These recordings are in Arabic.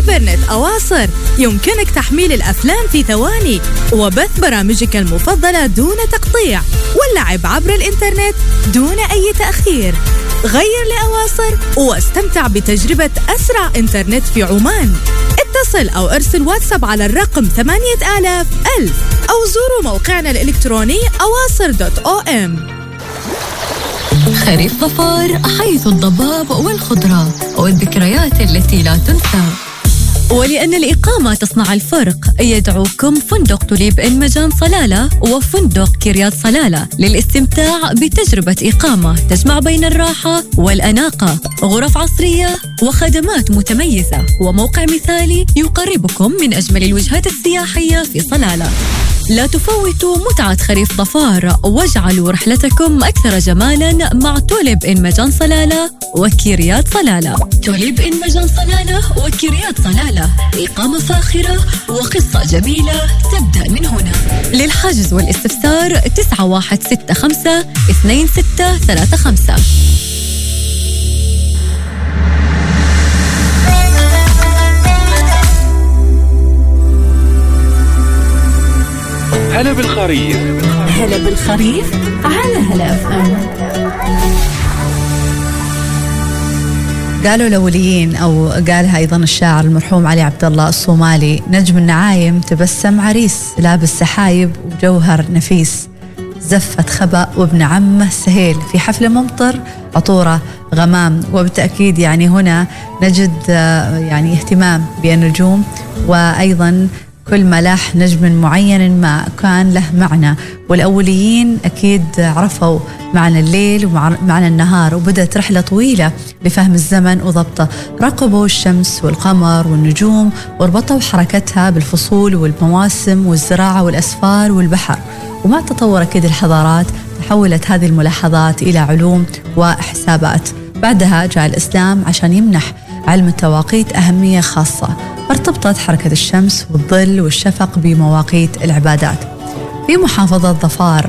فايبرنت أواصر يمكنك تحميل الأفلام في ثواني وبث برامجك المفضلة دون تقطيع واللعب عبر الإنترنت دون أي تأخير. غير لأواصر واستمتع بتجربة أسرع إنترنت في عمان. اتصل أو ارسل واتساب على الرقم 8000 أو زوروا موقعنا الإلكتروني أواصر.om. خريف ظفار حيث الضباب والخضرة والذكريات التي لا تنسى. ولأن الإقامة تصنع الفرق يدعوكم فندق توليب إن مجان صلالة وفندق كريات صلالة للاستمتاع بتجربة إقامة تجمع بين الراحة والأناقة، غرف عصرية وخدمات متميزة وموقع مثالي يقربكم من أجمل الوجهات السياحية في صلالة. لا تفوتوا متعة خريف ظفار واجعلوا رحلتكم أكثر جمالا مع توليب إن مجان صلالة وكريات صلالة. توليب إن مجان صلالة وكريات صلالة، إقامة فاخرة وقصة جميلة تبدأ من هنا. للحجز والاستفسار 9165 2635. هلا بالخريف. هلا بالخريف على هلا FM. قالوا الأوليين أو قالها أيضا الشاعر المرحوم علي عبد الله الصومالي: نجم النعايم تبسم عريس لابس سحايب وجوهر نفيس، زفت خبأ وابن عمه سهيل، في حفل ممطر عطورة غمام. وبالتأكيد يعني هنا نجد يعني اهتمام بالنجوم، وأيضا كل ما لاح نجم معين ما كان له معنى، والأوليين أكيد عرفوا معنى الليل ومعنى النهار، وبدأت رحلة طويلة لفهم الزمن وضبطه. راقبوا الشمس والقمر والنجوم وربطوا حركتها بالفصول والمواسم والزراعة والأسفار والبحر. ومع تطور أكيد الحضارات تحولت هذه الملاحظات إلى علوم وحسابات. بعدها جاء الإسلام عشان يمنح علم التواقيت أهمية خاصة، ارتبطت حركة الشمس والظل والشفق بمواقيت العبادات. في محافظة ظفار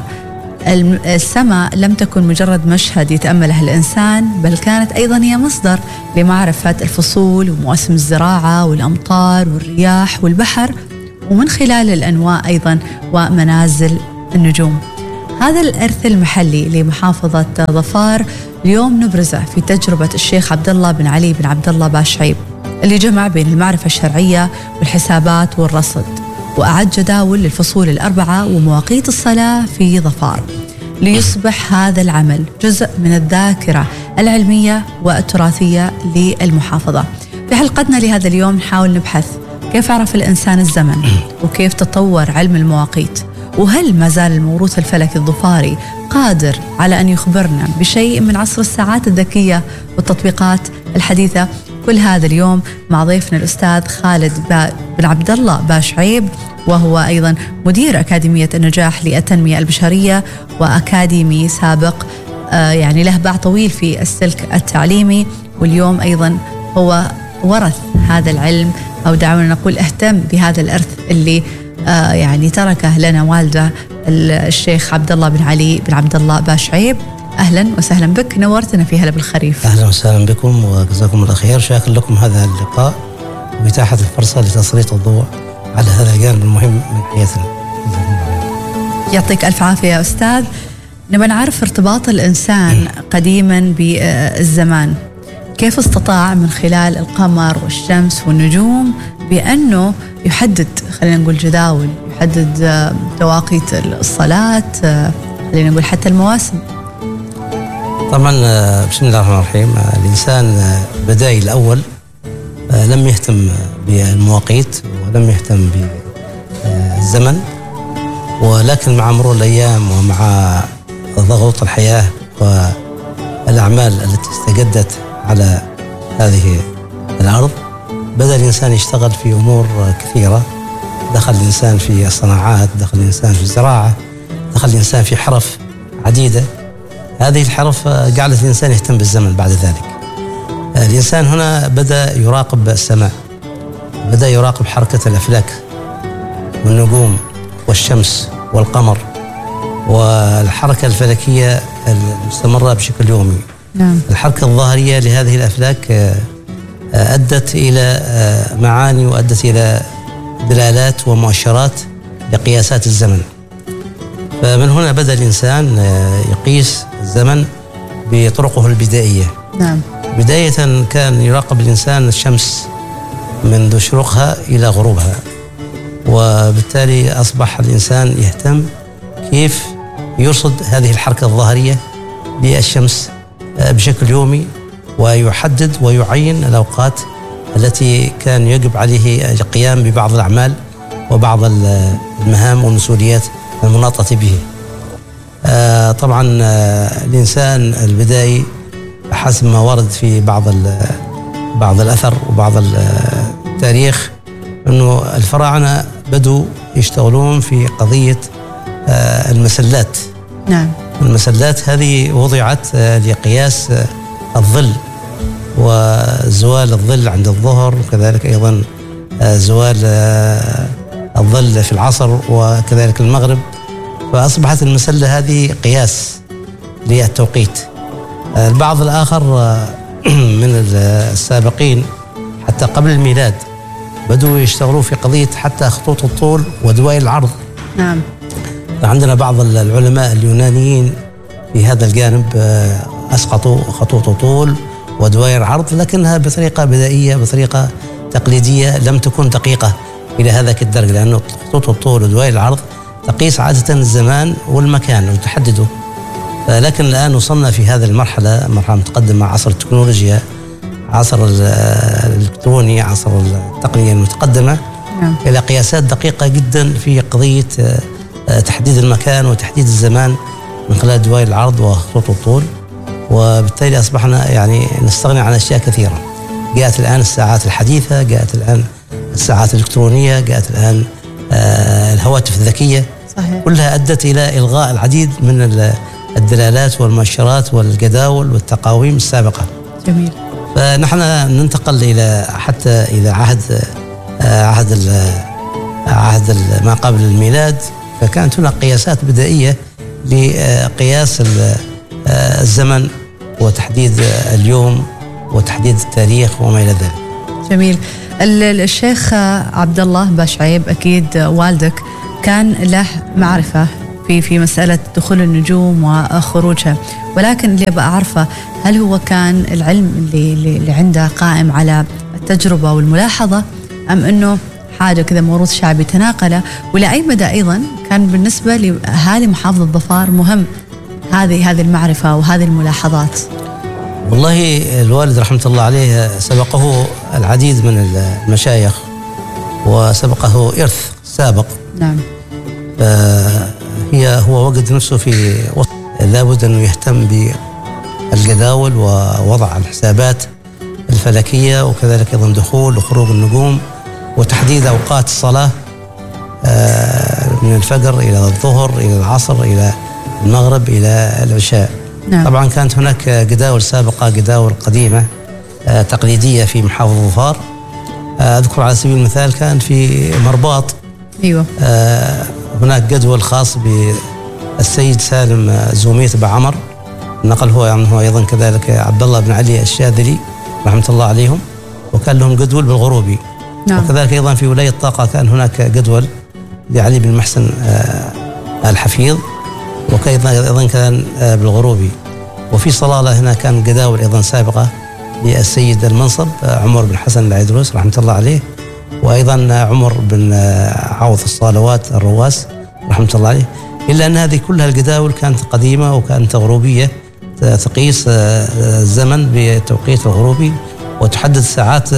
السماء لم تكن مجرد مشهد يتأمله الإنسان، بل كانت أيضا هي مصدر لمعرفة الفصول ومواسم الزراعة والأمطار والرياح والبحر، ومن خلال الأنواع أيضا ومنازل النجوم. هذا الإرث المحلي لمحافظة ظفار اليوم نبرزه في تجربة الشيخ عبد الله بن علي بن عبد الله باشعيب، اللي جمع بين المعرفة الشرعية والحسابات والرصد، وأعد جداول للفصول الأربعة ومواقيت الصلاة في ظفار، ليصبح هذا العمل جزء من الذاكرة العلمية والتراثية للمحافظة. في حلقتنا لهذا اليوم نحاول نبحث كيف عرف الإنسان الزمن، وكيف تطور علم المواقيت، وهل ما زال الموروث الفلكي الظفاري قادر على أن يخبرنا بشيء من عصر الساعات الذكية والتطبيقات الحديثة. كل هذا اليوم مع ضيفنا الأستاذ خالد بن عبد الله باشعيب، وهو أيضا مدير أكاديمية النجاح للتنمية البشرية وأكاديمي سابق، يعني له باع طويل في السلك التعليمي، واليوم أيضا هو ورث هذا العلم، أو دعونا نقول اهتم بهذا الإرث اللي يعني تركه لنا والده الشيخ عبد الله بن علي بن عبد الله باشعيب. أهلا وسهلا بك، نورتنا في هلا بالخريف. أهلا وسهلا بكم وجزاكم الله خير. شاكر لكم هذا اللقاء وإتاحة الفرصة لتسليط الضوء على هذا الجانب المهم من حياتنا. يعطيك ألف عافية يا أستاذ. نبغى نعرف ارتباط الإنسان قديما بالزمان، كيف استطاع من خلال القمر والشمس والنجوم بأنه يحدد، خلينا نقول جداول، يحدد تواقيت الصلاة، خلينا نقول حتى المواسم. طبعا بسم الله الرحمن الرحيم. الإنسان بداية الأول لم يهتم بالمواقيت ولم يهتم بالزمن، ولكن مع مرور الأيام ومع ضغوط الحياة والأعمال التي استجدت على هذه الأرض بدأ الإنسان يشتغل في أمور كثيرة. دخل الإنسان في الصناعات، دخل الإنسان في الزراعة، دخل الإنسان في حرف عديدة. هذه الحرف جعلت الإنسان يهتم بالزمن. بعد ذلك الإنسان هنا بدأ يراقب السماء، بدأ يراقب حركة الأفلاك والنجوم والشمس والقمر والحركة الفلكية المستمرة بشكل يومي. نعم. الحركة الظاهرية لهذه الأفلاك أدت إلى معاني وأدت إلى دلالات ومؤشرات لقياسات الزمن. فمن هنا بدأ الإنسان يقيس الزمن بطرقه البدائية. نعم. بداية كان يراقب الإنسان الشمس منذ شروقها إلى غروبها، وبالتالي أصبح الإنسان يهتم كيف يرصد هذه الحركة الظاهرية للشمس بشكل يومي، ويحدد ويعين الأوقات التي كان يجب عليه القيام ببعض الأعمال وبعض المهام والمسؤوليات المناطة به. طبعا الإنسان البدائي حسب ما ورد في بعض الأثر وبعض التاريخ أنه الفراعنة بدوا يشتغلون في قضية المسلات. نعم. المسلات هذه وضعت لقياس الظل وزوال الظل عند الظهر، وكذلك أيضا زوال الظل في العصر وكذلك المغرب. فأصبحت المسلة هذه قياس للتوقيت. البعض الآخر من السابقين حتى قبل الميلاد بدوا يشتغلوا في قضية حتى خطوط الطول ودوائر العرض. نعم. عندنا بعض العلماء اليونانيين في هذا الجانب أسقطوا خطوط الطول ودوائر عرض، لكنها بطريقة بدائية، بطريقة تقليدية لم تكن دقيقة إلى هذا الدرجة، لأنه خطوط الطول ودوائر العرض تقيس عادة الزمان والمكان وتحدده. لكن الآن وصلنا في هذه مرحلة متقدمة مع عصر التكنولوجيا، عصر الإلكتروني، عصر التقنية المتقدمة. نعم. إلى قياسات دقيقة جدا في قضية تحديد المكان وتحديد الزمان من خلال دوائر العرض وخطوط الطول. وبالتالي أصبحنا يعني نستغني عن أشياء كثيرة. جاءت الآن الساعات الحديثة، جاءت الآن الساعات الإلكترونية، جاءت الآن الهواتف الذكية. صحيح. كلها أدت إلى إلغاء العديد من الدلالات والمؤشرات والجداول والتقاويم السابقة. جميل. فنحن ننتقل إلى عهد ما قبل الميلاد، فكانت هناك قياسات بدائية لقياس الزمن وتحديد اليوم وتحديد التاريخ وما إلى ذلك. جميل. الشيخ عبد الله باشعيب، أكيد والدك كان له معرفة في مسألة دخول النجوم وخروجها، ولكن اللي أبغى أعرفه هل هو كان العلم اللي عنده قائم على التجربة والملاحظة، أم أنه حاجة كذا موروث شعبي تناقله؟ ولأي مدى أيضا كان بالنسبة لأهالي محافظة ظفار مهم هذه المعرفة وهذه الملاحظات؟ والله الوالد رحمة الله عليه سبقه العديد من المشايخ وسبقه إرث سابق. نعم. هو وجد نفسه في وسط لابد أنه يهتم بالجداول ووضع الحسابات الفلكية، وكذلك أيضا دخول وخروج النجوم وتحديد أوقات الصلاة من الفجر إلى الظهر إلى العصر إلى المغرب إلى العشاء. نعم. طبعا كانت هناك جداول سابقة، جداول قديمة تقليدية في محافظة ظفار. أذكر على سبيل المثال كان في مرباط. أيوة. هناك جدول خاص بالسيد سالم زوميت بعمر، نقل هو عنه أيضا كذلك عبد الله بن علي الشاذلي رحمة الله عليهم، وكان لهم جدول بالغروبي. نعم. وكذلك أيضا في ولاية طاقة كان هناك جدول لعلي بن محسن الحفيظ، وأيضا كان بالغروبي. وفي صلالة هنا كان جداول أيضا سابقة للسيد المنصب عمر بن حسن العيدروس رحمة الله عليه، وأيضا عمر بن عوض الصالوات الرواس رحمة الله عليه. إلا أن هذه كلها الجداول كانت قديمة وكانت غروبية، تقيس الزمن بتوقيت الغروبي وتحدد الساعات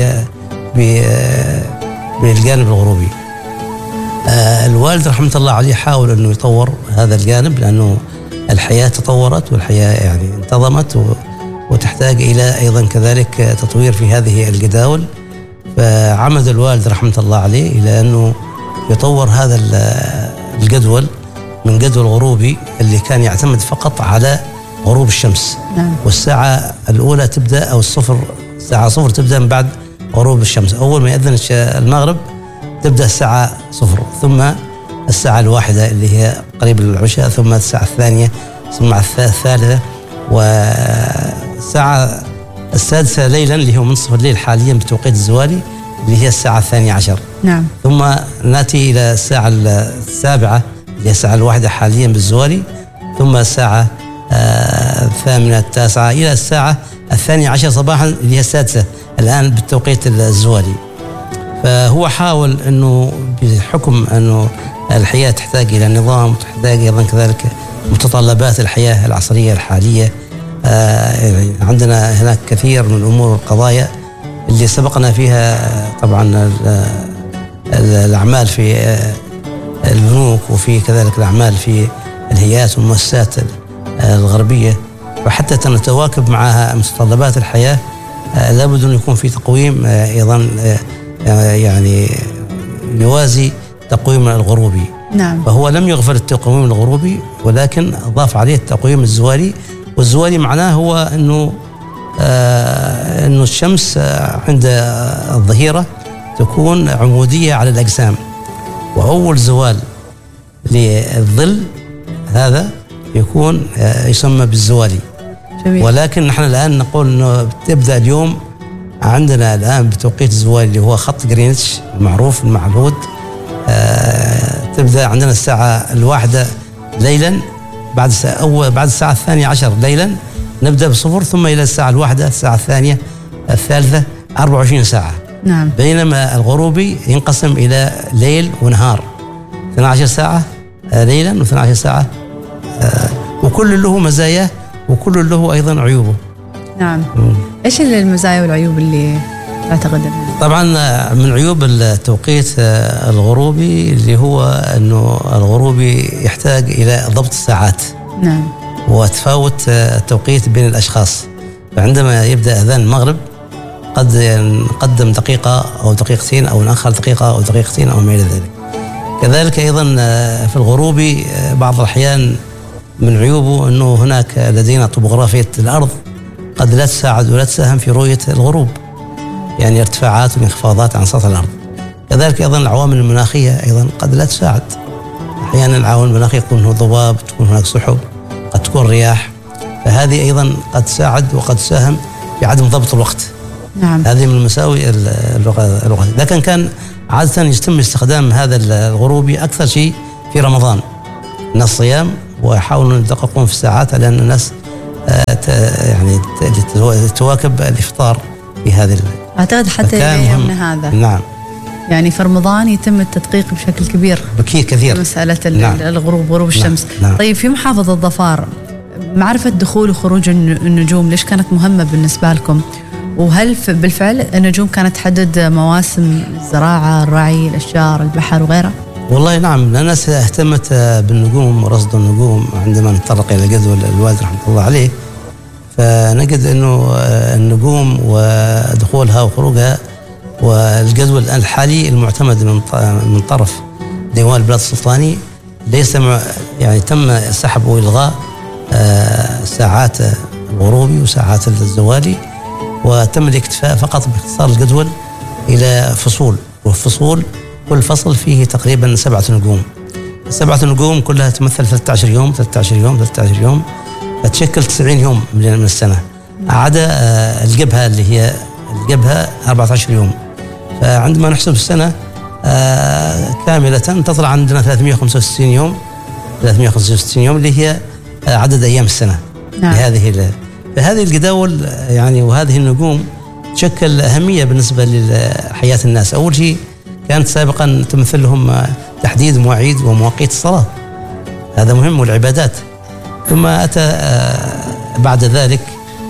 بالجانب الغروبي. الوالد رحمة الله عليه حاول أنه يطور هذا الجانب، لأنه الحياة تطورت والحياة يعني انتظمت وتحتاج إلى أيضا كذلك تطوير في هذه الجداول. فعمد الوالد رحمة الله عليه إلى أنه يطور هذا الجدول من جدول غروبي اللي كان يعتمد فقط على غروب الشمس. نعم. والساعة الأولى تبدأ أو الساعة 0 تبدأ من بعد غروب الشمس. أول ما يأذن المغرب تبدأ الساعة 0، ثم الساعة 1 اللي هي قريب العشاء، ثم الساعة 2، ثم الثالثة، والساعة السادسة ليلا اللي هو منتصف الليل حاليا بتوقيت الزوالي اللي هي الساعة 12. نعم. ثم نأتي إلى الساعة 7 اللي هي الساعة 1 حاليا بالزوالي، ثم الساعة 8 9 إلى الساعة 12 صباحا اللي هي السادسة الآن بالتوقيت الزوالي. فهو حاول أنه بحكم أنه الحياة تحتاج إلى نظام، وتحتاج أيضا كذلك متطلبات الحياة العصرية الحالية. عندنا هناك كثير من الأمور والقضايا اللي سبقنا فيها طبعا الأعمال في البنوك، وفي كذلك الأعمال في الهيئات والمؤسسات الغربية، وحتى نتواكب معها متطلبات الحياة لابد أن يكون في تقويم أيضا يعني يوازي تقويم الغروبي. نعم. فهو لم يغفل التقويم الغروبي، ولكن أضاف عليه التقويم الزوالي. والزوالي معناه هو أنه الشمس عند الظهيرة تكون عمودية على الأجسام، وأول زوال للظل هذا يكون يسمى بالزوالي. جميل. ولكن نحن الآن نقول أنه تبدأ اليوم عندنا الآن بتوقيت الزوالي اللي هو خط جرينتش المعروف المعهود، تبدأ عندنا الساعة 1 ليلا، بعد الساعة 12 ليلا نبدأ بصفر، ثم إلى الساعة 1 الساعة 2 الثالثة 24 ساعة. نعم. بينما الغروبي ينقسم إلى ليل ونهار، 12 ساعة ليلا و12 ساعة، وكل له مزاياه وكل له أيضا عيوبه. نعم. إيش المزايا والعيوب اللي تعتقد أنها؟ طبعا من عيوب التوقيت الغروبي اللي هو أنه الغروبي يحتاج إلى ضبط الساعات. نعم. وتفاوت التوقيت بين الأشخاص، فعندما يبدأ أذان المغرب قد نقدم دقيقة أو دقيقتين، أو نأخر دقيقة أو دقيقتين أو ما إلى ذلك. كذلك أيضا في الغروبي بعض الأحيان من عيوبه أنه هناك لدينا طبوغرافية الأرض قد لا تساعد ولا تساهم في رؤية الغروب، يعني ارتفاعات وانخفاضات عن سطح الأرض. كذلك أيضا العوامل المناخية أيضا قد لا تساعد، أحيانا العوامل المناخية يكون هناك ضباب، تكون هناك سحب، قد تكون رياح، فهذه أيضا قد تساعد وقد تساهم في عدم ضبط الوقت. نعم. هذه من مساوئ اللغة. لكن كان عادة يتم استخدام هذا الغروبي أكثر شيء في رمضان، الناس صيام ويحاولون يدققون في الساعات لأن الناس يعني تواكب الإفطار في هذه. أعتقد حتى يومنا هذا. نعم. يعني في رمضان يتم التدقيق بشكل كبير. كثير. مسألة نعم. الغروب، غروب الشمس. نعم. طيب في محافظة ظفار معرفة دخول وخروج النجوم ليش كانت مهمة بالنسبة لكم؟ وهل بالفعل النجوم كانت تحدد مواسم الزراعة، الرعي، الأشجار، البحر وغيرها؟ والله نعم، الناس اهتمت بالنجوم ورصد النجوم عندما نتطرق إلى جدول الوالد رحمة الله عليه، فنجد أنه النجوم ودخولها وخروجها والجدول الحالي المعتمد من طرف ديوان البلاد السلطاني ليس يعني تم سحب وإلغاء ساعات الغروبي وساعات الزوالي، وتم الاكتفاء فقط باختصار الجدول إلى فصول، والفصول كل فصل فيه تقريبا 7 نجوم. 7 نجوم كلها تمثل 13 يوم 13 يوم 13 يوم، فتشكل 90 يوم من السنة، عدا الجبهة اللي هي الجبهة 14 يوم. فعندما نحسب السنة كاملة تطلع عندنا 365 يوم 365 يوم اللي هي عدد أيام السنة. نعم. فهذه الجداول يعني وهذه النجوم تشكل أهمية بالنسبة لحياة الناس. أول شيء كانت سابقا تمثل لهم تحديد مواعيد ومواقيت الصلاة، هذا مهم، والعبادات. ثم أتى بعد ذلك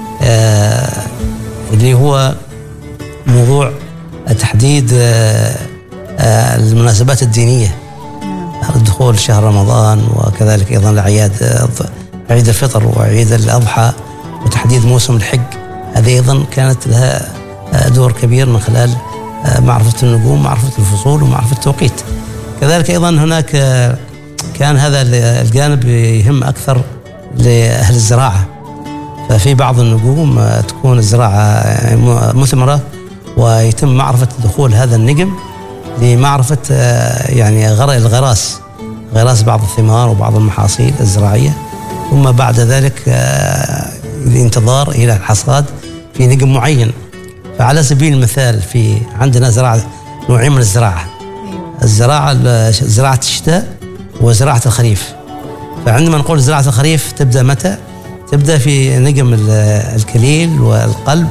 اللي هو موضوع تحديد المناسبات الدينية، دخول شهر رمضان، وكذلك أيضا الأعياد، عيد الفطر وعيد الأضحى، وتحديد موسم الحج. هذه أيضا كانت لها دور كبير من خلال معرفة النجوم، معرفة الفصول، ومعرفة التوقيت. كذلك أيضا هناك كان هذا الجانب يهم أكثر لأهل الزراعة، ففي بعض النجوم تكون الزراعة مثمرة ويتم معرفة دخول هذا النجم لمعرفة يعني غراس بعض الثمار وبعض المحاصيل الزراعية، ثم بعد ذلك الانتظار إلى الحصاد في نجم معين. فعلى سبيل المثال في عندنا زراعة نوعين من الزراعة، زراعة الشتاء وزراعة الخريف. فعندما نقول زراعة الخريف تبدأ متى؟ تبدأ في نجم الكليل والقلب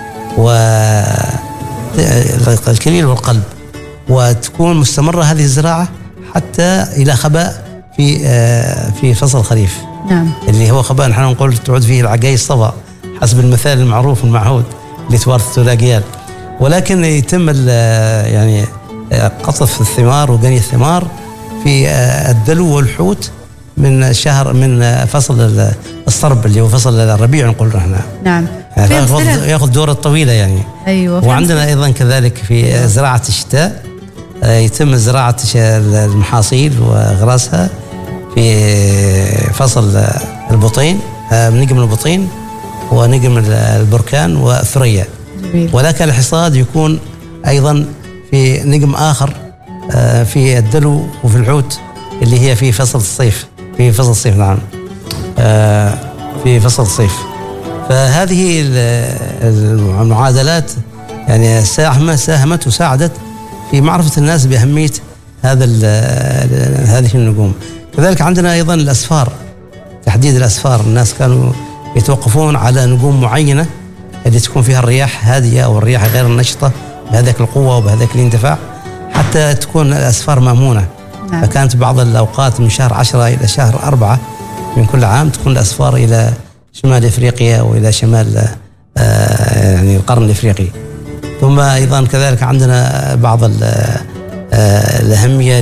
وتكون مستمرة هذه الزراعة حتى إلى خباء في فصل الخريف. نعم. اللي هو خباء نحن نقول تعود فيه العقاية الصبا حسب المثال المعروف المعهود اللي توارثته الأجيال. ولكن يتم يعني قطف الثمار وقني الثمار في الدلو والحوت من فصل الصرب اللي هو فصل الربيع نقول نحن. نعم. ياخذ دور الطويلة يعني. أيوة. وعندنا أيضا كذلك في زراعة الشتاء يتم زراعة المحاصيل وغراسها في فصل البطين، نجم البطين ونجم البركان والثريا. ولكن الحصاد يكون أيضا في نجم آخر في الدلو وفي الحوت اللي هي في فصل الصيف. نعم، في فصل الصيف. فهذه المعادلات يعني ساهمت وساعدت في معرفة الناس بأهمية هذه النجوم. كذلك عندنا أيضا الأسفار، تحديد الأسفار. الناس كانوا يتوقفون على نجوم معينة اللي تكون فيها الرياح هادية أو الرياح غير النشطة بهذيك القوة وبهذيك الاندفاع حتى تكون الأسفار مامونة. نعم. فكانت بعض الأوقات من شهر 10 إلى شهر 4 من كل عام تكون الأسفار إلى شمال إفريقيا وإلى شمال يعني القرن الإفريقي. ثم أيضا كذلك عندنا بعض الأهمية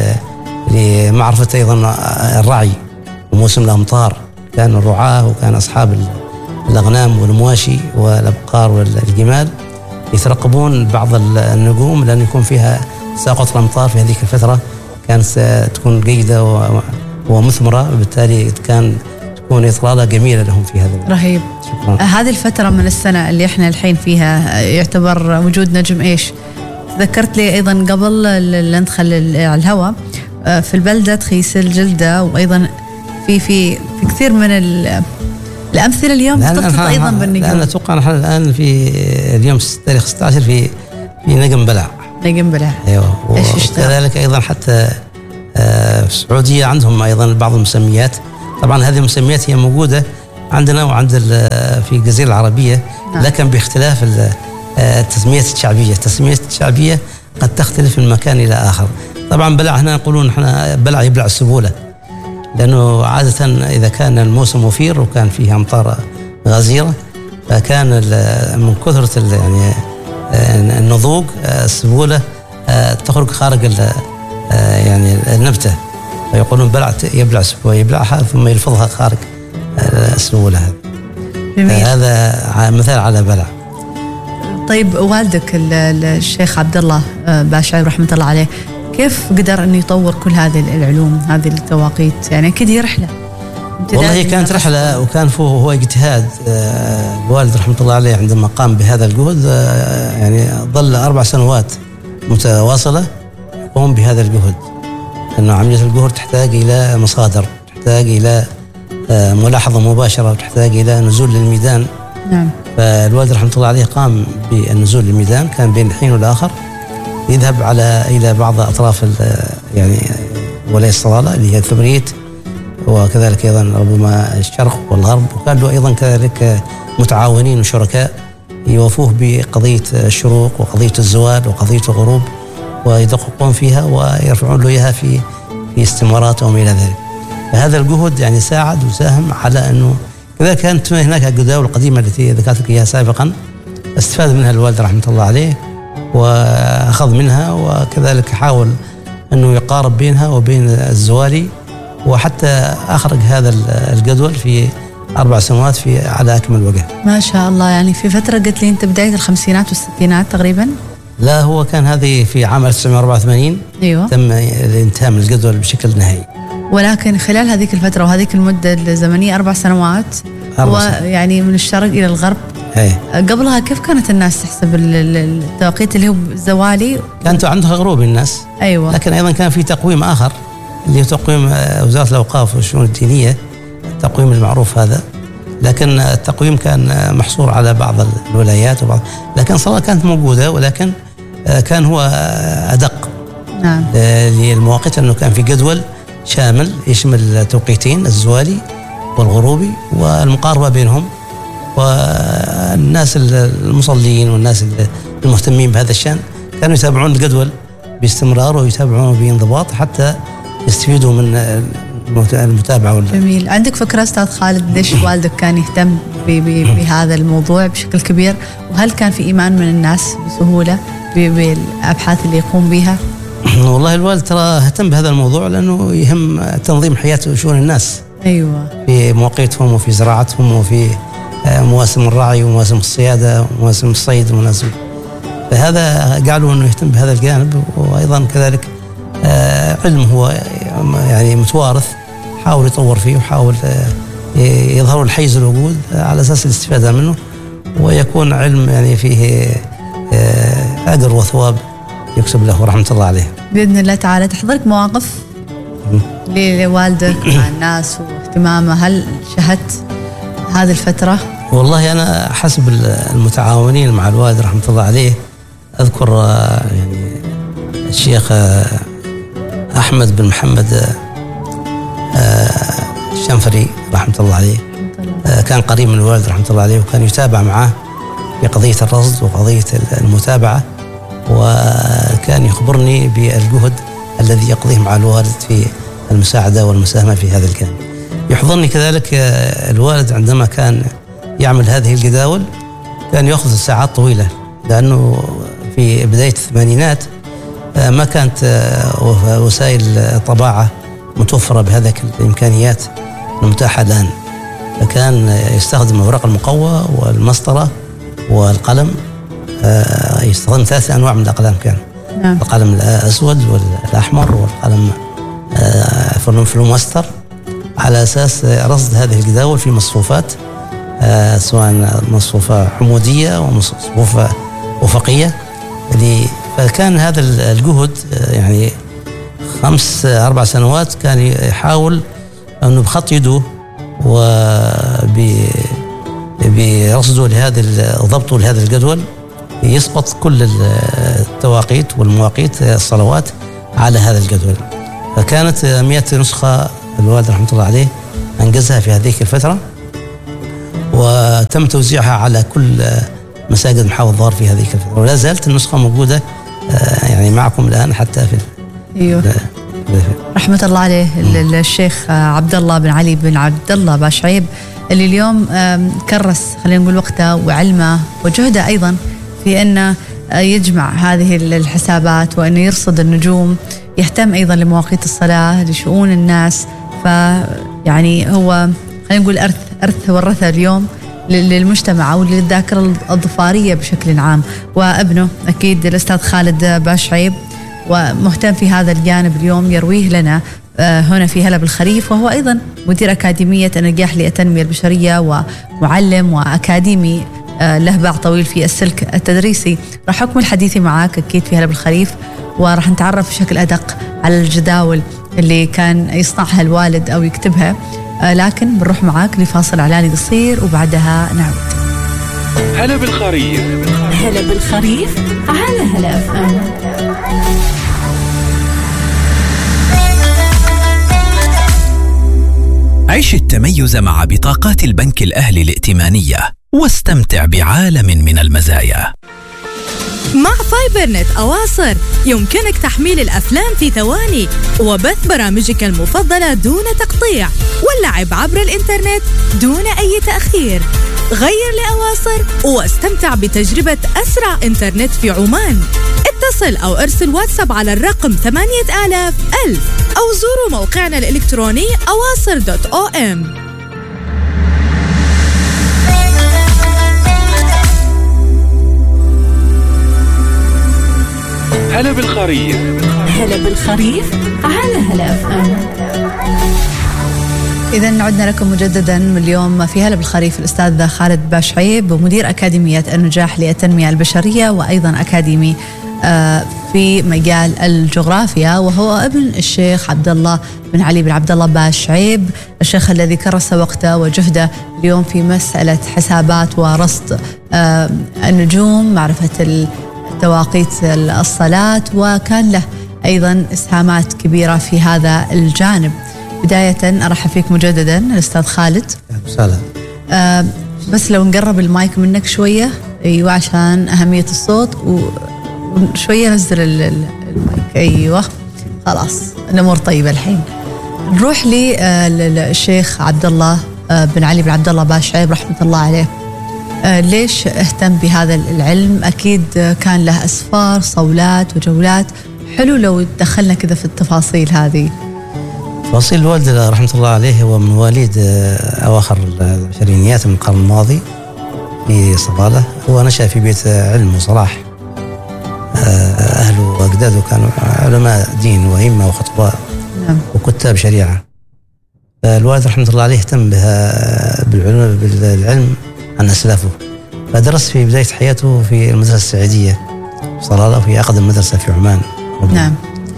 لمعرفة أيضا الرعي وموسم الأمطار. كان الرعاة وكان أصحاب الأغنام والمواشي والأبقار والجمال يترقبون بعض النجوم لأن يكون فيها ساقط الأمطار في هذه الفترة كانت تكون جيدة ومثمرة، وبالتالي تكون إطلالة جميلة لهم في هذا. رهيب. شكرا. هذه الفترة من السنة اللي احنا الحين فيها يعتبر وجود نجم ايش؟ ذكرت لي أيضا قبل لا ندخل على الهواء في البلدة تخيس الجلدة، وأيضا في كثير من الأمثلة اليوم ترتبط أيضا بالنجوم. لأن أتوقع نحن الآن في اليوم تاريخ 16 في نجم بلع. نجم بلع. أيوه. وكذلك أيضا حتى في السعودية عندهم أيضا بعض المسميات. طبعا هذه المسميات هي موجودة عندنا وعند في الجزيرة العربية. نعم. لكن باختلاف التسميات الشعبية. التسميات الشعبية قد تختلف من مكان إلى آخر. طبعا بلع هنا يقولون نحن بلع يبلع السبولة، لأنه عادة إذا كان الموسم وفير وكان فيه أمطار غزيرة فكان من كثرة يعني النضوج السبولة تخرج خارج يعني النبتة، فيقولون بلع يبلع السبولة يبلعها ثم يلفظها خارج السبولة. هذا مثال على بلع. طيب والدك الشيخ عبد الله باشعري رحمة الله عليه كيف قدر أن يطور كل هذه العلوم هذه التواقيت؟ يعني أكيد هي رحلة. والله هي كانت رحلة وكان هو اجتهاد. الوالد رحمة الله عليه عندما قام بهذا الجهد يعني ظل 4 سنوات متواصلة يقوم بهذا الجهد، لأنه عملية الجهد تحتاج إلى مصادر، تحتاج إلى ملاحظة مباشرة، وتحتاج إلى نزول للميدان. نعم. فالوالد رحمة الله عليه قام بالنزول للميدان، كان بين الحين والآخر يذهب إلى بعض أطراف يعني ولاية الصلالة اللي هي الثمريت، وكذلك أيضا ربما الشرق والغرب. وكان له أيضا كذلك متعاونين وشركاء يوافوه بقضية الشروق وقضية الزوال وقضية الغروب، ويدققون فيها ويرفعون له إياها في استماراتهم إلى ذلك. فهذا الجهد يعني ساعد وساهم على أنه كذلك كانت هناك الجداول القديمة التي ذكرت لك إياها سابقا استفاد منها الوالد رحمة الله عليه وأخذ منها، وكذلك حاول أنه يقارب بينها وبين الزوالي، وحتى أخرج هذا الجدول في 4 سنوات على أكمل وجه. ما شاء الله. يعني في فترة قلت لي أنت بداية الخمسينات والستينات تقريبا؟ لا، هو كان هذه في عام 1984. أيوة. تم الانتهاء من الجدول بشكل نهائي. ولكن خلال هذيك الفترة وهذيك المدة الزمنية 4 سنوات ويعني من الشرق إلى الغرب. هي. قبلها كيف كانت الناس تحسب التوقيت اللي هو زوالي؟ كانت عندها غروب الناس. أيوة. لكن أيضا كان في تقويم آخر اللي هو تقويم وزارة الأوقاف والشؤون الدينية، التقويم المعروف هذا لكن التقويم كان محصور على بعض الولايات لكن الصلاة كانت موجودة، ولكن كان هو أدق للمواقيت، أنه كان في جدول شامل يشمل توقيتين، الزوالي والغروبي والمقاربة بينهم، والناس المصلين والناس المهتمين بهذا الشأن كانوا يتابعون الجدول باستمرار ويتابعونه بانضباط حتى يستفيدوا من المتابعة. جميل. عندك فكرة أستاذ خالد ليش والدك كان يهتم بهذا الموضوع بشكل كبير؟ وهل كان في إيمان من الناس بسهولة بالأبحاث اللي يقوم بها؟ والله الوالد ترى اهتم بهذا الموضوع لأنه يهم تنظيم حياة وشؤون الناس. أيوة. في مواقيتهم وفي زراعتهم وفي مواسم الرعي ومواسم الصيادة ومواسم الصيد ومواسم، فهذا قالوا أنه يهتم بهذا الجانب. وأيضا كذلك علم هو يعني متوارث، حاول يطور فيه وحاول يظهر الحيز الوجود على أساس الاستفادة منه، ويكون علم يعني فيه أجر وثواب يكسب له رحمة الله عليه بإذن الله تعالى. تحضرك مواقف لوالدك مع الناس واهتمامه، هل شهدت هذه الفترة؟ والله أنا حسب المتعاونين مع الوالد رحمة الله عليه أذكر يعني الشيخ أحمد بن محمد الشنفري رحمة الله عليه، كان قريب من الوالد رحمة الله عليه، وكان يتابع معه في قضية الرصد وقضية المتابعة، وكان يخبرني بالجهد الذي يقضيه مع الوالد في المساعدة والمساهمة في هذا الجانب. يحضرني كذلك الوالد عندما كان يعمل هذه الجداول كان يأخذ ساعات طويلة، لأنه في بداية الثمانينات ما كانت وسائل الطباعة متوفرة بهذه الإمكانيات المتاحة الآن، فكان يستخدم الورق المقوى والمسطرة والقلم. يستخدم 3 أنواع من الأقلام، كان القلم الأسود والأحمر والقلم فلوماستر، على أساس رصد هذه الجداول في مصفوفات، سواء مصفوفة عمودية ومصفوفة أفقية. فكان هذا الجهد يعني 5-4 سنوات كان يحاول أنه بخط يده وبرصده ضبطه لهذا الجدول يسقط كل التواقيت والمواقيت الصلوات على هذا الجدول. فكانت 100 نسخة الوالد رحمة الله عليه أنجزها في هذه الفترة، وتم توزيعها على كل مساجد محافظة ظهر في هذه الفترة، ولا زالت النسخة موجودة يعني معكم الآن حتى في أيوه. رحمة الله عليه الشيخ عبد الله بن علي بن عبد الله باشعيب، اللي اليوم كرس خلينا نقول وقته وعلمه وجهده أيضا في أنه يجمع هذه الحسابات وأنه يرصد النجوم، يهتم أيضا لمواقيت الصلاة لشؤون الناس. فيعني هو خلينا نقول أرث ورثة اليوم للمجتمع أو للذاكرة الظفارية بشكل عام. وابنه أكيد الأستاذ خالد باشعيب ومهتم في هذا الجانب اليوم يرويه لنا هنا في هلا بالخريف، وهو أيضا مدير أكاديمية النجاح للتنمية البشرية ومعلم وأكاديمي له باع طويل في السلك التدريسي. راح أكمل حديثي معاك أكيد في هلا بالخريف، وراح نتعرف بشكل أدق على الجداول اللي كان يصنعها الوالد أو يكتبها، لكن بنروح معاك لفاصل إعلاني قصير وبعدها نعود. هلا بالخريف. هلا بالخريف على هلا FM. عيش التميز مع بطاقات البنك الأهلي الائتمانية واستمتع بعالم من المزايا. مع فايبر نت أواصر يمكنك تحميل الأفلام في ثواني وبث برامجك المفضلة دون تقطيع واللعب عبر الإنترنت دون أي تأخير. غير لأواصر واستمتع بتجربة أسرع إنترنت في عمان. اتصل أو ارسل واتساب على الرقم 8000 أو زوروا موقعنا الإلكتروني awasr.om. هلا بالخريف. هلا بالخريف على هلا FM. إذن عدنا لكم مجددا اليوم في هلا بالخريف الأستاذ خالد باشعيب، مدير أكاديمية النجاح للتنمية البشرية وأيضا أكاديمي في مجال الجغرافيا، وهو ابن الشيخ عبد الله بن علي بن عبد الله باشعيب، الشيخ الذي كرس وقته وجهده اليوم في مسألة حسابات ورصد النجوم، معرفة توقيت الصلاة، وكان له أيضا إسهامات كبيرة في هذا الجانب. بداية أرحب فيك مجددا الأستاذ خالد. بس لو نقرب المايك منك شوية، أيوة، عشان أهمية الصوت، وشوية نزل المايك. أيوة خلاص الأمور طيبة. الحين نروح للشيخ عبد الله بن علي بن عبد الله باشعيب رحمة الله عليه. ليش اهتم بهذا العلم؟ أكيد كان له أسفار، صولات وجولات. حلو لو دخلنا كذا في التفاصيل هذه. تفاصيل الوالد رحمة الله عليه هو من مواليد أواخر العشرينيات من القرن الماضي في صلالة. هو نشأ في بيت علم وصلاح، أهله وأجداده كانوا علماء دين وأئمة وخطباء وكتاب شريعة. الوالد رحمة الله عليه اهتم بالعلم عن أسلافه، فدرس في بداية حياته في المدرسة السعيدية في صلالة، وهي أقدم مدرسة في عمان. نعم.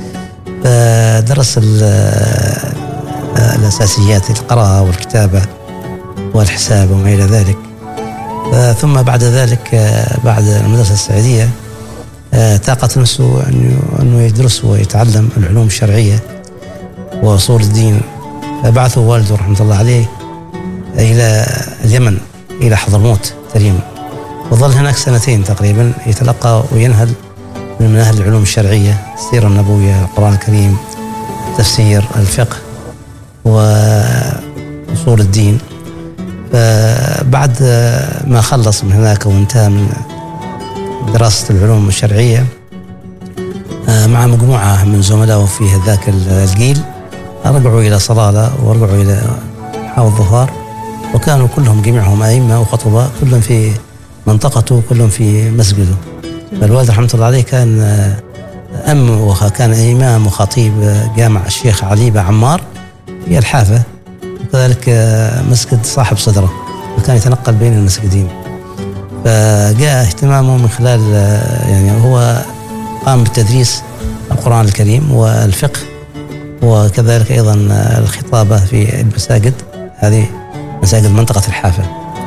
فدرس الأساسيات، القراءة والكتابة والحساب وما إلى ذلك. ثم بعد ذلك بعد المدرسة السعيدية طاقت نفسه أنه يدرس ويتعلم العلوم الشرعية وأصول الدين، فبعثه والده رحمة الله عليه إلى اليمن، إلى حضرموت تريم، وظل هناك سنتين تقريبا يتلقى وينهل من مناهل العلوم الشرعية، السيرة النبوية، القرآن الكريم، تفسير، الفقه، وأصول الدين. فبعد ما خلص من هناك وانتهى من دراسة العلوم الشرعية مع مجموعة من زملائه في ذاك الجيل، رجعوا إلى صلالة ورجعوا إلى حوض الظهار، وكانوا كلهم جميعهم أئمة وخطباء، كلهم في منطقته، كلهم في مسجده. فالوالد رحمة الله عليه كان وكان إمام وخطيب جامع الشيخ علي بن عمار في الحافة، وكذلك مسجد صاحب صدرة، وكان يتنقل بين المسجدين. فجاء اهتمامه من خلال يعني هو قام بتدريس القرآن الكريم والفقه، وكذلك أيضا الخطابة في المساجد، هذه مساجد منطقة الحافة.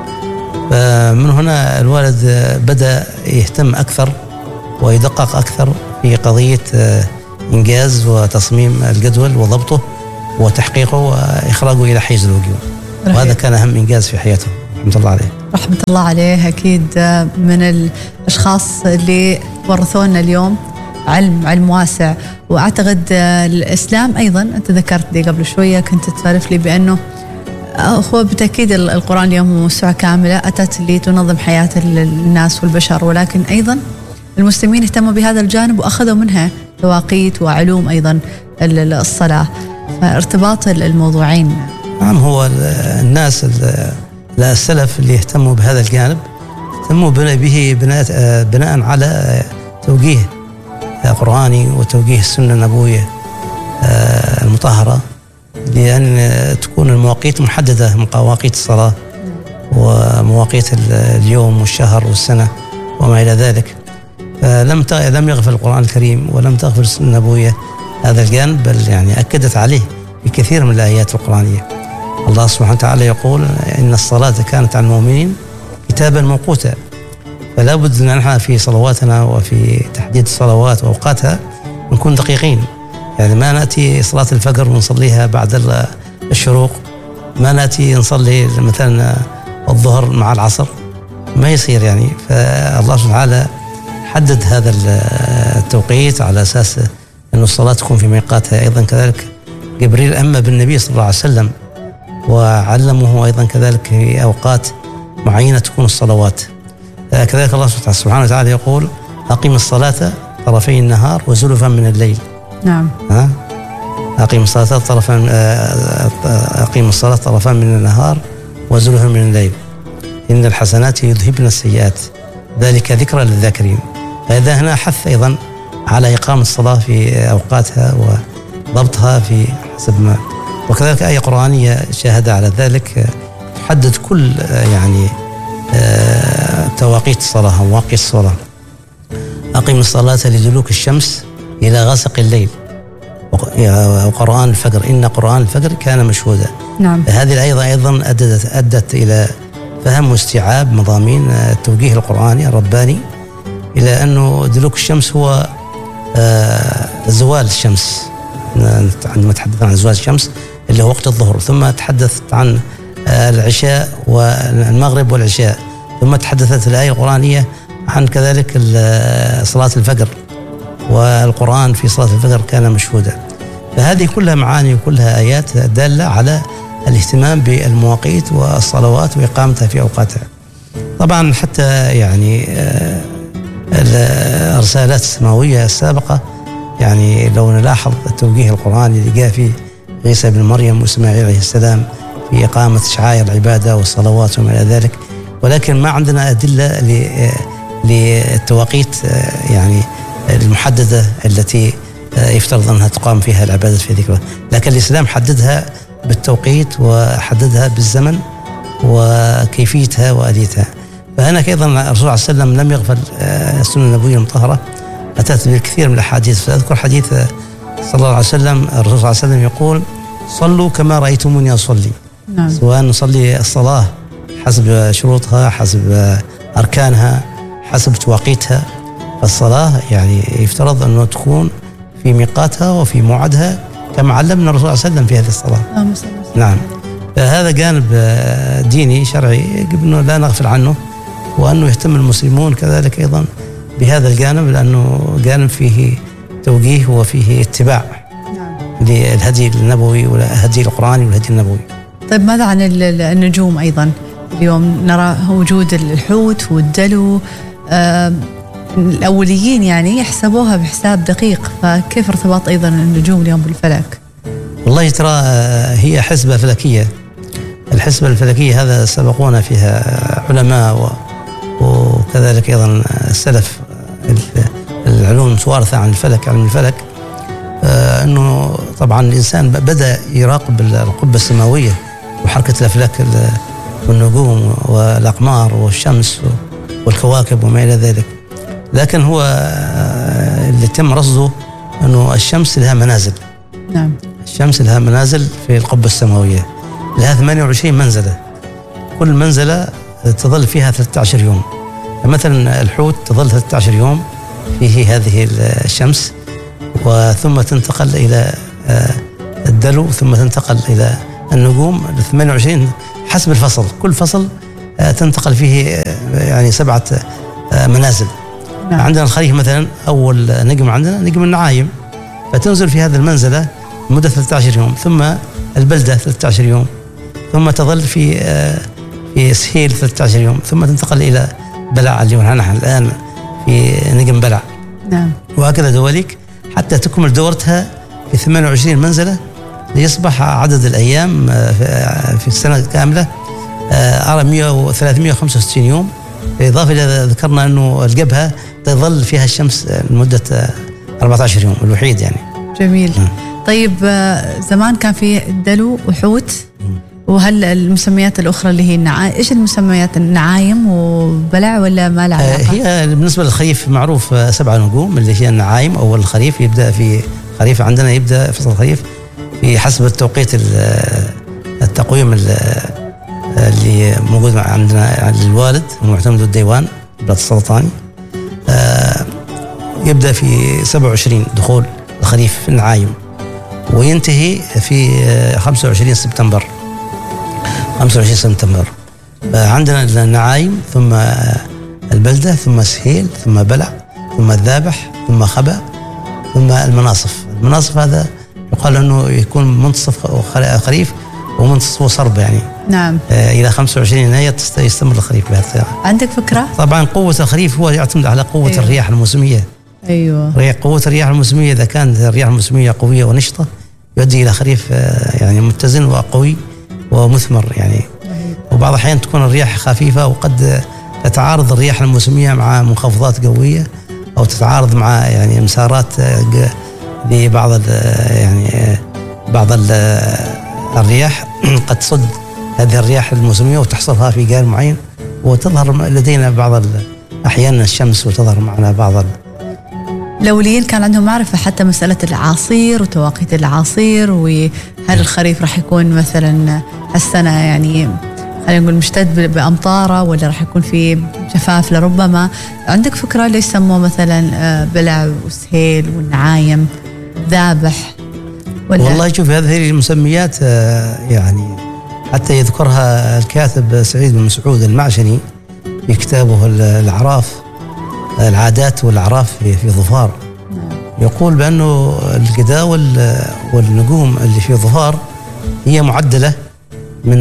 فمن هنا الوالد بدأ يهتم أكثر ويدقق أكثر في قضية إنجاز وتصميم الجدول وضبطه وتحقيقه وإخراجه إلى حيز الوجود، وهذا كان أهم إنجاز في حياته رحمة الله عليه. رحمة الله عليه. أكيد من الأشخاص اللي ورثونا اليوم علم واسع. وأعتقد الإسلام أيضا، أنت ذكرت لي قبل شوية، كنت تسولف لي بأنه هو بالتأكيد القرآن اليوم موسوعة كاملة أتت لتنظم حياة الناس والبشر، ولكن أيضا المسلمين اهتموا بهذا الجانب وأخذوا منها تواقيت وعلوم أيضا الصلاة، فارتباط الموضوعين. نعم، هو الناس السلف اللي يهتموا بهذا الجانب اهتموا به بناء على توجيه قرآني وتوجيه السنة النبوية المطهرة، لأن تكون المواقيت محددة من مواقيت الصلاة ومواقيت اليوم والشهر والسنة وما إلى ذلك. لم يغفل القرآن الكريم ولم تغفل السنة النبوية هذا الجانب، بل يعني أكدت عليه بكثير من الآيات القرآنية. الله سبحانه وتعالى يقول إن الصلاة كانت على المؤمنين كتابا موقوتا، فلا بد أن نحن في صلواتنا وفي تحديد الصلوات وأوقاتها نكون دقيقين. يعني ما نأتي صلاة الفجر ونصليها بعد الشروق، ما نأتي نصلي مثلا الظهر مع العصر، ما يصير يعني. فالله سبحانه وتعالى حدد هذا التوقيت على أساس أن الصلاة تكون في ميقاتها. أيضا كذلك جبريل أما بالنبي صلى الله عليه وسلم وعلمه أيضا كذلك في أوقات معينة تكون الصلوات. كذلك الله سبحانه وتعالى يقول أقيم الصلاة طرفي النهار وزلفا من الليل. نعم. أقيم الصلاة طرفا من النهار وزلفا من الليل إن الحسنات يذهبن السيئات ذلك ذكرى للذاكرين. فإذا هنا حث أيضا على إقامة الصلاة في أوقاتها وضبطها في حسب ما، وكذلك آية قرآنية شاهد على ذلك تحدد كل يعني تواقيت الصلاة أو مواقيت الصلاة. أقم الصلاة لدلوك الشمس إلى غسق الليل وقرآن الفجر إن قرآن الفجر كان مشهودا. نعم. هذه الآية أيضا أدت إلى فهم واستيعاب مضامين التوجيه القرآني الرباني، إلى أنه دلوك الشمس هو زوال الشمس. عندما تحدث عن زوال الشمس اللي هو وقت الظهر، ثم تحدثت عن العشاء والمغرب والعشاء، ثم تحدثت الآية القرآنية عن كذلك صلاة الفجر، والقرآن في صلاة الفجر كان مشهودا. فهذه كلها معاني وكلها آيات دالة على الاهتمام بالمواقيت والصلوات وإقامتها في أوقاتها. طبعا حتى يعني الرسالات السماوية السابقة، يعني لو نلاحظ التوجيه القرآني اللي جاء في عيسى بن مريم وإسماعيل عليه السلام في إقامة شعائر العبادة والصلوات وما إلى ذلك، ولكن ما عندنا أدلة للتواقيت يعني المحددة التي يفترض أنها تقام فيها العبادة في ذكره، لكن الإسلام حددها بالتوقيت وحددها بالزمن وكيفيتها وآليتها. فهنا أيضا الرسول عليه السلام لم يغفل السنة النبوية المطهرة، أتت بالكثير من الأحاديث. فأذكر حديث صلى الله عليه وسلم، الرسول صلى الله عليه وسلم يقول: صلوا كما رأيتموني أصلي. نعم. سواء نصلي الصلاة حسب شروطها، حسب أركانها، حسب تواقيتها. فالصلاة يعني يفترض أنه تكون في ميقاتها وفي موعدها كما علمنا الرسول صلى الله عليه وسلم في هذه الصلاة. نعم. فهذا جانب ديني شرعي يجب أنه لا نغفل عنه، وأنه يهتم المسلمون كذلك أيضا بهذا الجانب، لأنه جانب فيه توجيه وفيه اتباع للهدي النبوي والهدي القرآني والهدي النبوي. طيب ماذا عن النجوم أيضا؟ اليوم نرى وجود الحوت والدلو، الأوليين يعني يحسبوها بحساب دقيق، فكيف ارتباط أيضا النجوم اليوم بالفلك؟ والله ترى هي حسبة فلكية. الحسبة الفلكية هذا سبقونا فيها علماء وكذلك أيضا السلف العلوم توارثة عن الفلك، علم الفلك، أنه طبعا الإنسان بدأ يراقب القبة السماوية وحركة الأفلاك والنجوم والأقمار والشمس والكواكب وما إلى ذلك، لكن هو اللي تم رصده أنه الشمس لها منازل. نعم. الشمس لها منازل في القبة السماوية، لها 28 منزلة، كل منزلة تظل فيها 13 يوم. مثلا الحوت تظل 13 يوم فيه هذه الشمس، وثم تنتقل إلى الدلو، ثم تنتقل إلى النجوم 28 حسب الفصل، كل فصل تنتقل فيه يعني 7 منازل. نعم. عندنا الخريف مثلا أول نجم عندنا نجم النعايم، فتنزل في هذه المنزلة مدة 13 يوم، ثم البلدة 13 يوم، ثم تظل في سهيل 13 يوم، ثم تنتقل إلى بلع اللي نحن الآن في نجم بلع. نعم. وهكذا دواليك حتى تكمل دورتها في 28 منزلة، ليصبح عدد الأيام في السنة كاملة 365 يوم، بالإضافة إلى ذكرنا أنه الجبهة تظل فيها الشمس لمدة 14 يوم الوحيد يعني. جميل. طيب زمان كان في دلو وحوت، وهل المسميات الأخرى اللي هي إيش المسميات؟ النعايم وبلع ولا ما لها علاقة؟ هي بالنسبة للخريف معروف 7 نجوم اللي هي النعايم. أول الخريف يبدأ في خريف عندنا، يبدأ فصل الخريف في حسب التوقيت التقويم اللي موجود عندنا عند الوالد المعتمد الديوان بلاد السلطاني، يبدأ في 27 دخول الخريف في النعايم، وينتهي في 25 سبتمبر. 25 سبتمبر عندنا النعايم، ثم البلدة، ثم سهيل، ثم بلع، ثم الذابح، ثم خبأ، ثم المناصف. المناصف هذا يقال أنه يكون منتصف خريف ومنتصف صرب يعني. نعم. إلى 25 يناير يستمر الخريف بهذا. عندك فكرة؟ طبعا قوة الخريف هو يعتمد على قوة الرياح الموسمية. أيوة. قوة الرياح الموسمية إذا كانت الرياح الموسمية قوية ونشطة يؤدي إلى خريف يعني متزن وقوي ومثمر يعني. وبعض الأحيان تكون الرياح خفيفة، وقد تتعارض الرياح الموسمية مع منخفضات قوية، أو تتعارض مع يعني مسارات لبعض يعني بعض الرياح قد تصد هذه الرياح الموسمية وتحصرها في جال معين، وتظهر لدينا بعض أحيانا الشمس، وتظهر معنا بعض الأوليين كان عندهم معرفة حتى مسألة الأعاصير وتواقيت الأعاصير، وهل الخريف راح يكون مثلا هالسنة يعني خلينا نقول مشتد بأمطاره ولا راح يكون في جفاف لربما. عندك فكرة ليش سموه مثلا بلع وسهيل والنعايم ذابح؟ والله شوف هذه المسميات يعني حتى يذكرها الكاتب سعيد بن مسعود المعشني في كتابه الأعراف، العادات والأعراف في ظفار. يقول بأنه الجداول والنجوم اللي في ظفار هي معدلة من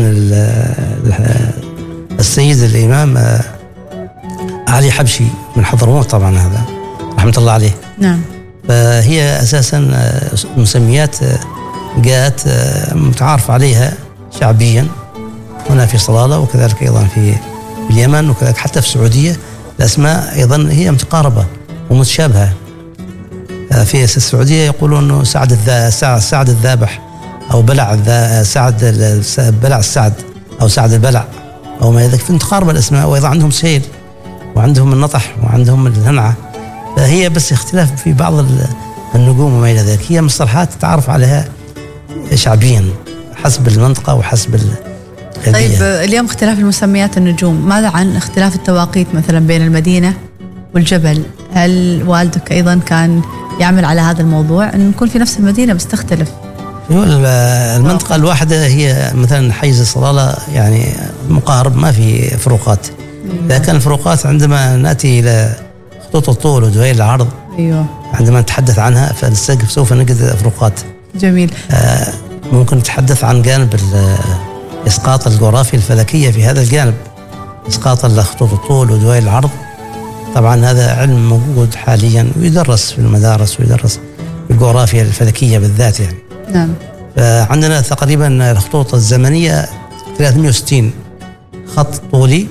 السيد الإمام علي حبشي من حضرموت طبعا، هذا رحمة الله عليه. نعم. فهي أساسا مسميات جاءت متعارف عليها شعبيا هنا في صلالة، وكذلك أيضا في اليمن، وكذلك حتى في السعودية الأسماء أيضا هي متقاربة ومتشابهة. في السعودية يقولون أنه سعد الذابح، أو بلع بلع السعد، أو سعد البلع، أو ما ذلك. متقاربة الأسماء، وأيضا عندهم سهيل وعندهم النطح وعندهم الهنعة. فهي بس اختلاف في بعض النجوم وما إلى ذلك. هي مصطلحات تتعرف عليها شعبيا حسب المنطقة وحسب البيئة. طيب اليوم اختلاف المسميات النجوم، ماذا عن اختلاف التواقيت مثلا بين المدينة والجبل؟ هل والدك أيضا كان يعمل على هذا الموضوع أن نكون في نفس المدينة بس تختلف؟ المنطقة الواحدة هي مثلا حيز الصلالة يعني مقارب، ما في فروقات. لكن الفروقات عندما نأتي إلى خطوط الطول ودوائر العرض، أيوة، عندما نتحدث عنها فنستقف سوف نجد فروقات. جميل. ممكن نتحدث عن جانب إسقاط الجغرافيا الفلكية في هذا الجانب، إسقاط خطوط الطول ودوائر العرض. طبعا هذا علم موجود حاليا ويدرس في المدارس ويدرس في الجغرافيا الفلكية بالذات يعني. نعم. فعندنا تقريبا الخطوط الزمنية 360 خط طولي.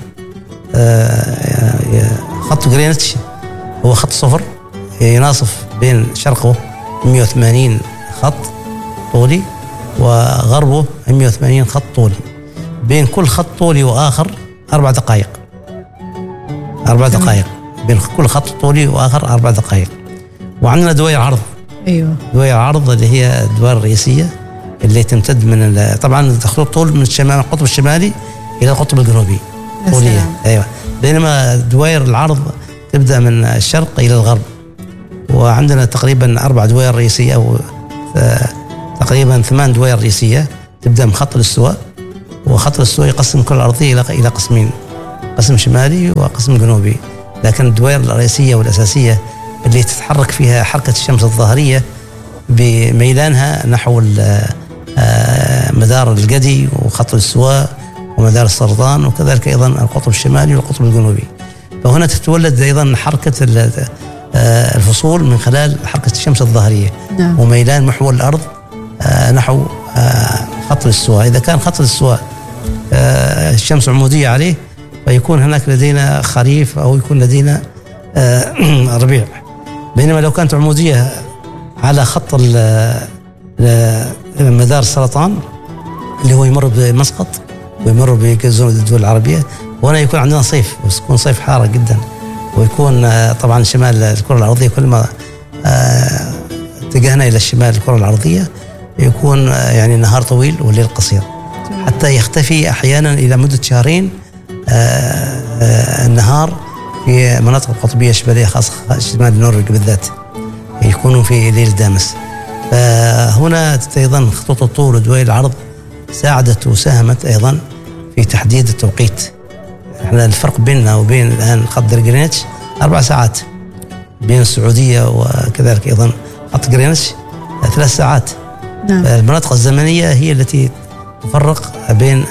خط غرينتش هو خط صفر يناصف بين شرقه 180 خط طولي، وغربه 180 خط طولي. بين كل خط طولي وآخر 4 دقائق. 4 دقائق بين كل خط طولي وآخر 4 دقائق. وعندنا دوائر عرض. أيوة. دوائر عرض اللي هي الدوائر الرئيسية اللي تمتد من طبعا خطوط طول من القطب الشمالي إلى القطب الجنوبي طولية. أيوة. بينما دوائر العرض تبدأ من الشرق إلى الغرب. وعندنا تقريبا 4 دوائر رئيسية، أو تقريبا 8 دوائر رئيسية تبدأ من خط الاستواء. وخط الاستواء يقسم كل الأرضية إلى قسمين، قسم شمالي وقسم جنوبي. لكن الدوائر الرئيسية والأساسية اللي تتحرك فيها حركة الشمس الظاهرية بميلانها نحو مدار الجدي وخط الاستواء ومدار السرطان، وكذلك أيضا القطب الشمالي والقطب الجنوبي. فهنا تتولد أيضا حركة الفصول من خلال حركة الشمس الظاهرية. نعم. وميلان محور الأرض نحو خط الاستواء. إذا كان خط الاستواء الشمس عمودية عليه فيكون هناك لدينا خريف أو يكون لدينا ربيع. بينما لو كانت عمودية على خط مدار السرطان اللي هو يمر بمسقط ويمر بجزر الدول العربية، وهنا يكون عندنا صيف، ويكون صيف حار جدا، ويكون طبعا شمال الكرة الأرضية كل ما اتجهنا إلى الشمال الكرة الأرضية يكون يعني النهار طويل والليل قصير، حتى يختفي أحيانا إلى مدة 2 شهر النهار في مناطق القطبية الشمالية، خاصة شمال النرويج بالذات يكونوا في ليل دامس. فهنا أيضا خطوط الطول ودوائر العرض ساعدت وساهمت أيضا في تحديد التوقيت. احنا الفرق بيننا وبين الآن خط غرينتش 4 ساعات، بين السعودية وكذلك أيضا خط غرينتش 3 ساعات. نعم. المناطق الزمنية هي التي تفرق بين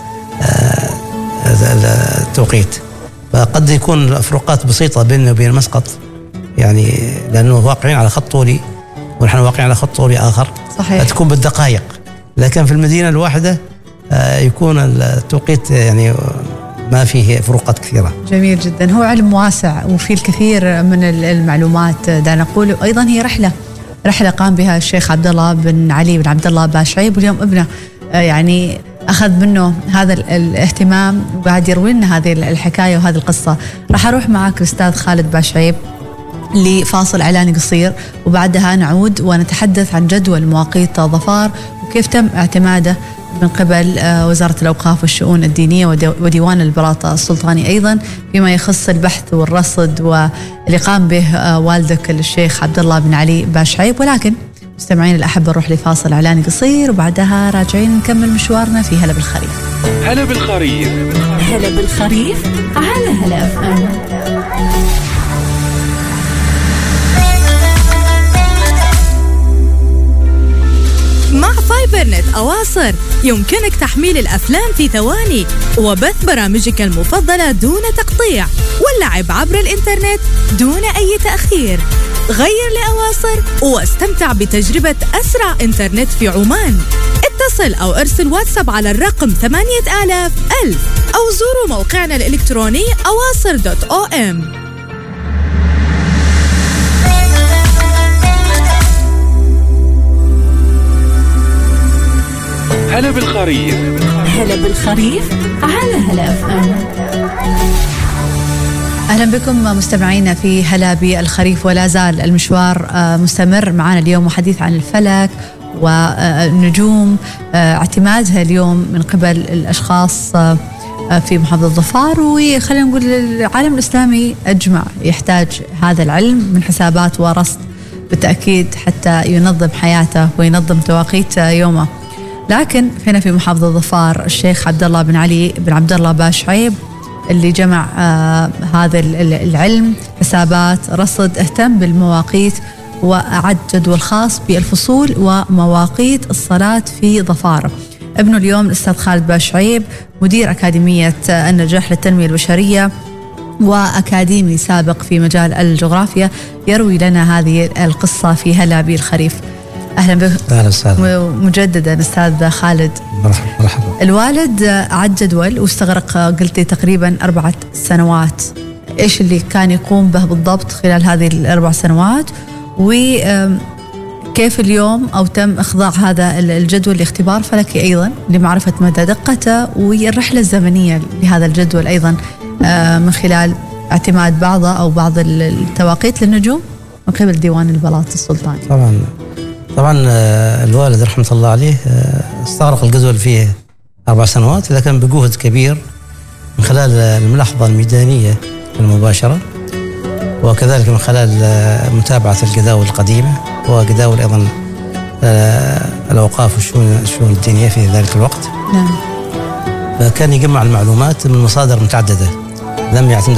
التوقيت. فقد يكون فروقات بسيطة بيننا وبين مسقط، يعني لأنه واقعين على خط طولي ونحن واقعين على خط طولي آخر. صحيح. تكون بالدقائق، لكن في المدينة الواحدة يكون التوقيت يعني ما فيه فروقات كثيرة. جميل جدا. هو علم واسع وفيه الكثير من المعلومات دعنا نقول. أيضا هي رحلة قام بها الشيخ عبد الله بن علي بن عبد الله باشعيب، واليوم ابنه يعني أخذ منه هذا الاهتمام وقاعد يروي لنا هذه الحكاية وهذه القصة. راح أروح معك الأستاذ خالد باشعيب لفاصل إعلاني قصير، وبعدها نعود ونتحدث عن جدول مواقيت ظفار وكيف تم اعتماده من قبل وزارة الأوقاف والشؤون الدينية وديوان البلاط السلطاني أيضا فيما يخص البحث والرصد واللي قام به والدك الشيخ عبد الله بن علي باشعيب. ولكن مستمعين الأحبة نروح لفاصل إعلاني قصير وبعدها راجعين نكمل مشوارنا في هلا بالخريف. هلا بالخريف، هلا بالخريف على هلا أفهم. مع فايبر نت أواصر يمكنك تحميل الأفلام في ثواني وبث برامجك المفضلة دون تقطيع واللعب عبر الإنترنت دون أي تأخير. غير لأواصر واستمتع بتجربة أسرع إنترنت في عمان. اتصل أو ارسل واتساب على الرقم 8000 أو زوروا موقعنا الإلكتروني awasr.om. هلا بالخريف، هلا بالخريف على هلا أفهم. أهلا بكم مستمعينا في هلا بالخريف، ولا زال المشوار مستمر معنا اليوم وحديث عن الفلك والنجوم، اعتمادها اليوم من قبل الأشخاص في محافظة ظفار. وخلينا نقول العالم الإسلامي أجمع يحتاج هذا العلم من حسابات ورصد بالتأكيد حتى ينظم حياته وينظم توقيت يومه. لكن هنا في محافظة ظفار الشيخ عبد الله بن علي بن عبد الله باشعيب اللي جمع هذا العلم، حسابات، رصد، اهتم بالمواقيت وأعد جدول خاص بالفصول ومواقيت الصلاة في ظفار. ابنه اليوم الأستاذ خالد باشعيب مدير أكاديمية النجاح للتنمية البشرية وأكاديمي سابق في مجال الجغرافيا يروي لنا هذه القصة في هلا بالخريف. أهلا بك. أهلا وسهلا مجددا أستاذ خالد. مرحبا. الوالد عد جدول واستغرق قلتي تقريبا 4 سنوات. إيش اللي كان يقوم به بالضبط خلال هذه ال4 سنوات، وكيف اليوم أو تم إخضاع هذا الجدول لاختبار فلكي أيضا لمعرفة مدى دقته والرحلة الزمنية لهذا الجدول أيضا من خلال اعتماد بعضه أو بعض التواقيت للنجوم من قبل ديوان البلاط السلطاني. طبعا الوالد رحمة الله عليه استغرق الجدول فيه 4 سنوات، لكن بجهد كبير من خلال الملاحظة الميدانية المباشرة، وكذلك من خلال متابعة الجداول القديمة وجداول أيضا الأوقاف والشؤون الدينية في ذلك الوقت. نعم. كان يجمع المعلومات من مصادر متعددة، لم يعتمد